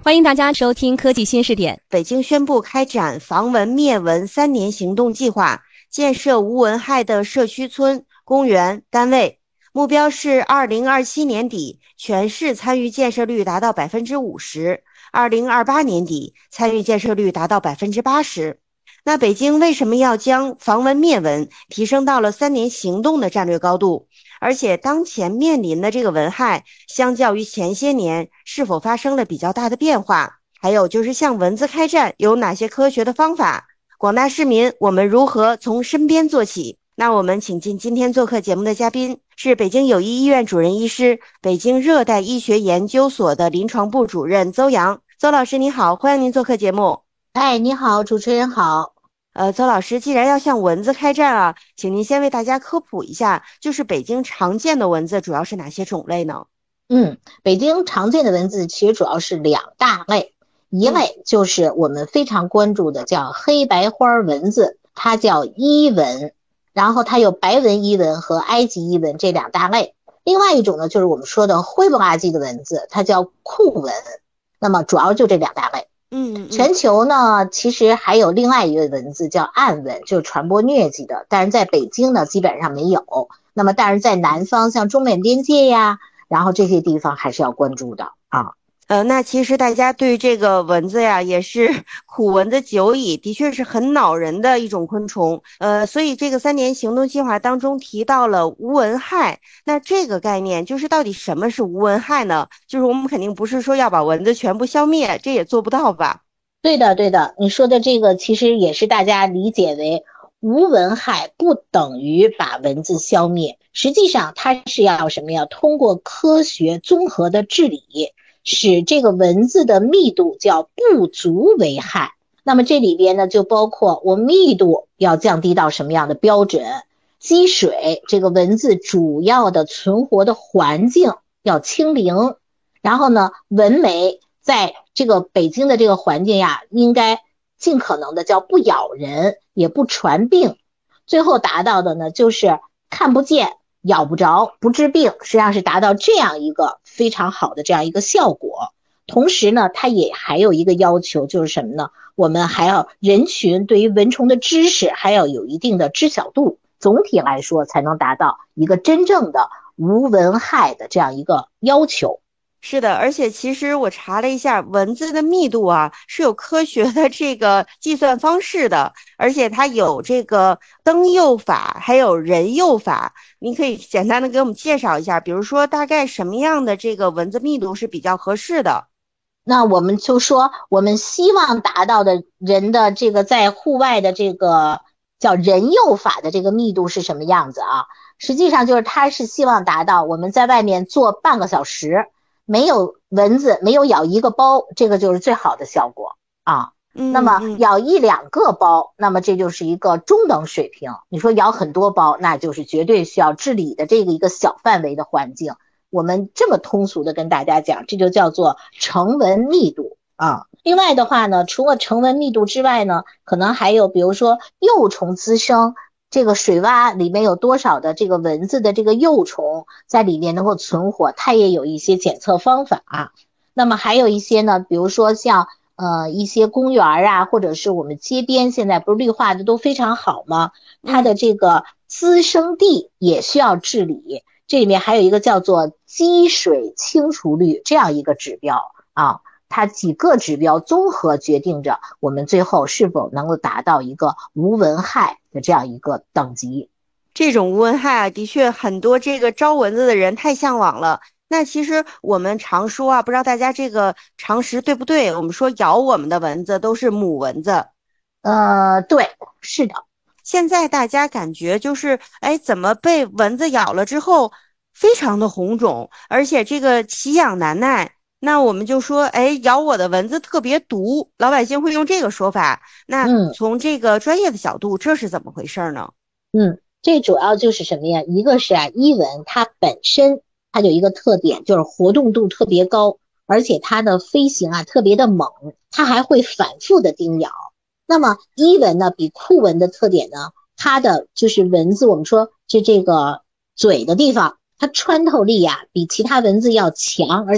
欢迎大家收听科技新视点。 北京宣布开展防蚊灭蚊3年行动计划，建设无蚊害的社区村、公园、单位，目标是2027年底全市参与建设率达到 50%，2028年底参与建设率达到 80%。那北京为什么要将防蚊灭蚊提升到了3年行动的战略高度？而且当前面临的这个蚊害，相较于前些年是否发生了比较大的变化？还有就是向蚊子开战有哪些科学的方法？广大市民，我们如何从身边做起？那我们请进今天做客节目的嘉宾是北京友谊医院主任医师、北京热带医学研究所的临床部主任邹阳。邹老师你好，欢迎您做客节目。 你好，主持人好。 邹老师，既然要向蚊子开战啊，请您先为大家科普一下，就是北京常见的蚊子主要是哪些种类呢？ 北京常见的蚊子其实主要是2大类，一类就是我们非常关注的叫黑白花蚊子，它叫伊蚊，然后它有白纹伊蚊和埃及伊蚊这2大类。另外一种呢，就是我们说的灰不拉几的蚊子，它叫库蚊。那么主要就这2大类。全球呢其实还有另外一个蚊子叫暗蚊，就是传播疟疾的，但是在北京呢基本上没有。那么但是在南方像中缅边界呀，然后这些地方还是要关注的啊。 那其实大家对这个蚊子呀也是苦闻的久矣，的确是很恼人的一种昆虫。所以这个3年行动计划当中提到了无蚊害，那这个概念就是到底什么是无蚊害呢？就是我们肯定不是说要把蚊子全部消灭，这也做不到吧？ 对的，你说的这个其实也是大家理解为无蚊害不等于把蚊子消灭，实际上它是要什么呀？通过科学综合的治理，使这个蚊子的密度叫不足为害。那么这里边呢就包括我密度要降低到什么样的标准，积水这个蚊子主要的存活的环境要清零，然后呢蚊媒在这个北京的这个环境呀应该尽可能的叫不咬人也不传病，最后达到的呢就是看不见咬不着不治病，实际上是达到这样一个非常好的这样一个效果。同时呢它也还有一个要求，就是什么呢？我们还要人群对于蚊虫的知识还要有一定的知晓度，总体来说才能达到一个真正的无蚊害的这样一个要求。 是的，而且其实我查了一下，蚊子的密度啊是有科学的这个计算方式的，而且它有这个灯诱法还有人诱法。您可以简单的给我们介绍一下，比如说大概什么样的这个蚊子密度是比较合适的？ 那我们就说我们希望达到的人的这个在户外的这个叫人诱法的这个密度是什么样子啊？实际上就是它是希望达到我们在外面坐半个小时没有蚊子没有咬一个包，这个就是最好的效果啊。那么咬1-2个包，那么这就是一个中等水平。你说咬很多包，那就是绝对需要治理的这个一个小范围的环境。我们这么通俗的跟大家讲，这就叫做成蚊密度啊。另外的话呢，除了成蚊密度之外呢，可能还有比如说幼虫滋生，这个水洼里面有多少的这个蚊子的这个幼虫在里面能够存活，它也有一些检测方法啊。那么还有一些呢，比如说像一些公园啊，或者是我们街边现在不是绿化的都非常好吗？它的这个滋生地也需要治理，这里面还有一个叫做积水清除率这样一个指标啊。它几个指标综合决定着我们最后是否能够达到一个无蚊害的这样一个等级。 这种无蚊害啊，的确很多这个招蚊子的人太向往了。那其实我们常说啊，不知道大家这个常识对不对，我们说咬我们的蚊子都是母蚊子。 对，是的。 现在大家感觉就是怎么被蚊子咬了之后非常的红肿，而且这个奇痒难耐。那我们就说咬我的蚊子特别毒，老百姓会用这个说法。那从这个专业的角度，这是怎么回事呢？ 这主要就是什么呀？一个是伊蚊它本身它有一个特点，就是活动度特别高，而且它的飞行特别的猛，它还会反复的叮咬。那么伊蚊呢比库蚊的特点呢，它的就是蚊子我们说这个嘴的地方，它穿透力比其他蚊子要强，而